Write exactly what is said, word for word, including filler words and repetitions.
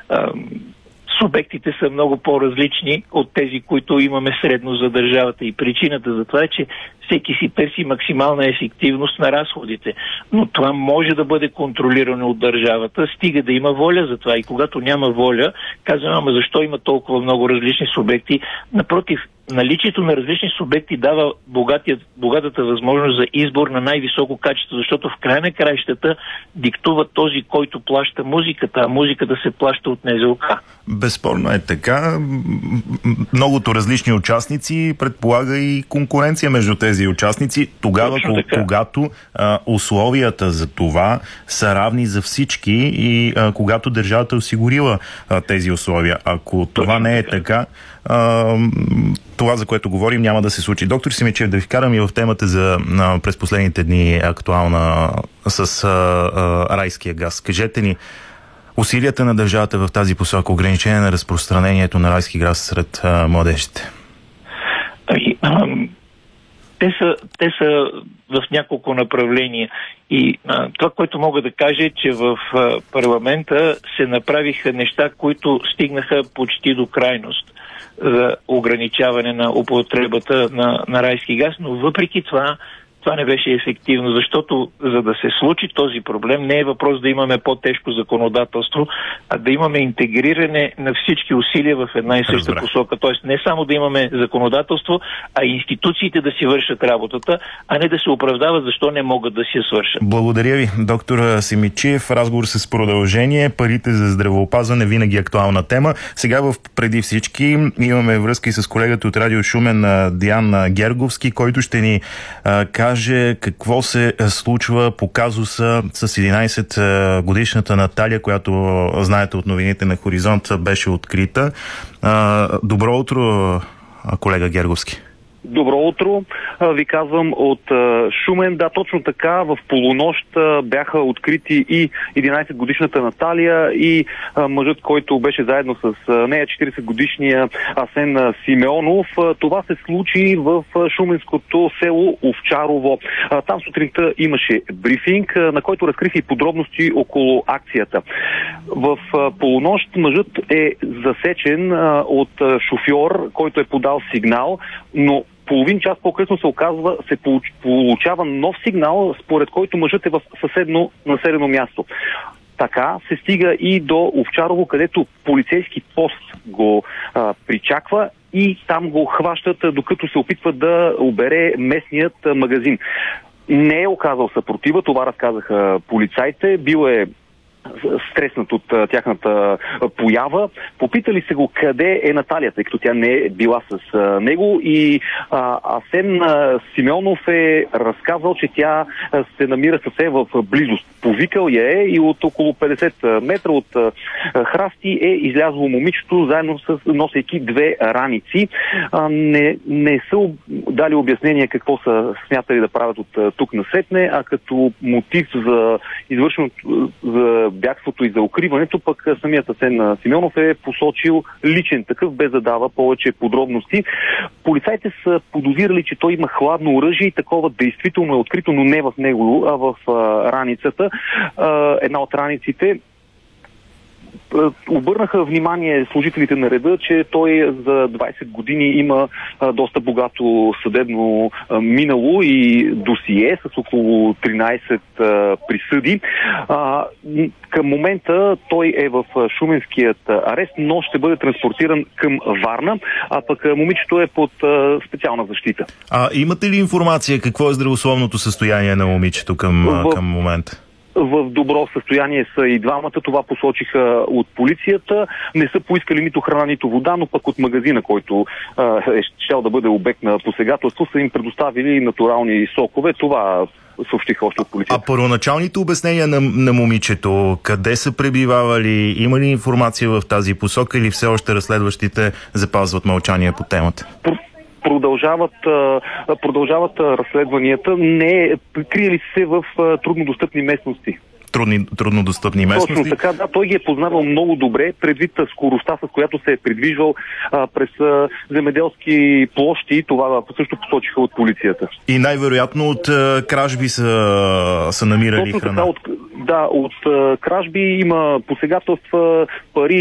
субектите са много по-различни от тези, които имаме средно за държавата. И причината за това е, че всеки си търси максимална ефективност на разходите. Но това може да бъде контролирано от държавата, стига да има воля за това. И когато няма воля, казвам, ама защо има толкова много различни субекти? Напротив, наличието на различни субекти дава богатият, богатата възможност за избор на най-високо качество, защото в край на краищата диктува този, който плаща музиката, а музиката се плаща от НЗОК. Безспорно е така. Многото различни участници предполага и конкуренция между тези участници, тогава, когато а, условията за това са равни за всички и а, когато държавата осигурила а, тези условия. Ако това Точно не е така, а, това, за което говорим, няма да се случи. Доктор Симидчиев, да ви вкарам и в темата за а, през последните дни актуална с а, а, райския газ. Кажете ни, усилията на държавата в тази посока, ограничение на разпространението на райски газ сред а, младежите? Ами, ам, те, са, те са в няколко направления. И а, това, което мога да кажа е, че в а, парламента се направиха неща, които стигнаха почти до крайност за ограничаване на употребата на, на райски газ, но въпреки това това не беше ефективно, защото за да се случи този проблем не е въпрос да имаме по-тежко законодателство, а да имаме интегриране на всички усилия в една и съща посока. Тоест не само да имаме законодателство, а институциите да си вършат работата, а не да се оправдават защо не могат да си я свършат. Благодаря ви, доктор Симидчиев. Разговор с продължение. Парите за здравеопазване винаги актуална тема. Сега в преди всички имаме връзка и с колегата от Радио Шумен Диан Герговски, който ще ни а, каже какво се случва по казуса с единайсет годишната Наталия, която, знаете от новините на Хоризонт, беше открита. Добро утро, колега Герговски. Добро утро, ви казвам от Шумен. Да, точно така, в полунощ бяха открити и единайсетгодишната Наталия и мъжът, който беше заедно с нея, четирийсетгодишния Асен Симеонов. Това се случи в шуменското село Овчарово. Там сутринта имаше брифинг, на който разкриха и подробности около акцията. В полунощ мъжът е засечен от шофьор, който е подал сигнал, но половин час по-късно се оказва, се получава нов сигнал, според който мъжът е в съседно населено място. Така се стига и до Овчарово, където полицейски пост го а, причаква и там го хващат, докато се опитва да обере местният магазин. Не е оказал съпротива, това разказаха полицайите, бил е стреснат от а, тяхната а, поява. Попитали се го къде е Наталия, тъй като тя не е била с а, него и а, Асен а, Симеонов е разказал, че тя а, се намира съвсем в близост. Повикал я е и от около петдесет метра от а, храсти е излязло момичето, заедно с носейки две раници. А, не, не са дали обяснение какво са смятали да правят от а, тук насетне, а като мотив за извършеното за бягството и за укриването, пък самият Асен Симеонов е посочил личен такъв, без да дава повече подробности. Полицайите са подозирали, че той има хладно оръжие и такова действително е открито, но не в него, а в а, раницата. А, една от раниците. Обърнаха внимание служителите на реда, че той за двайсет години има а, доста богато съдебно а, минало и досие с около тринайсет а, присъди. А, към момента той е в шуменският арест, но ще бъде транспортиран към Варна, а пък момичето е под а, специална защита. А имате ли информация какво е здравословното състояние на момичето към, в... към момента? В добро състояние са и двамата, това посочиха от полицията. Не са поискали нито храна, нито вода, но пък от магазина, който а, е щял да бъде обект на посегателство, са им предоставили натурални сокове. Това съобщиха още от полицията. А първоначалните обяснения на, на момичето, къде са пребивавали, има ли информация в тази посока или все още разследващите запазват мълчание по темата? Продължават, продължават разследванията, не криели се в труднодостъпни местности. Трудни, труднодостъпни местности? Точно така, да. Той ги е познавал много добре, предвид скоростта, с която се е придвижвал а, през а, земеделски площи. Това също посочиха от полицията. И най-вероятно от а, кражби са, са намирали Точно храна? Така, от, да, от а, кражби има посегателства, пари,